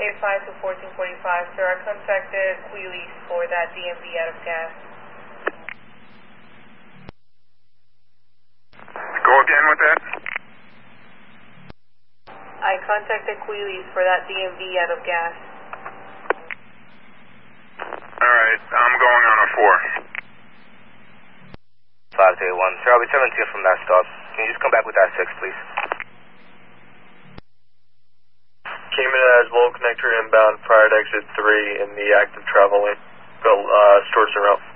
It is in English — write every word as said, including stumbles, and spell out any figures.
eight five to fourteen forty-five, sir. I contacted Queelies for that D M V out of gas. Go again with that? I contacted Queelies for that D M V out of gas. Alright, I'm going on a four. five to eight one. Sir, I'll be seventeen from that stop. Can you just come back with that six, please? Came in as Lowell Connector inbound prior to exit three in the active travel lane. Go, uh, Stewardson route.